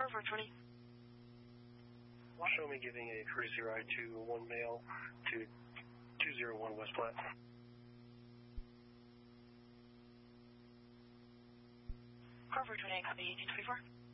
Carver 20. Show me giving a courtesy ride to one male to 201 West Platte. Carver 28, copy 1824.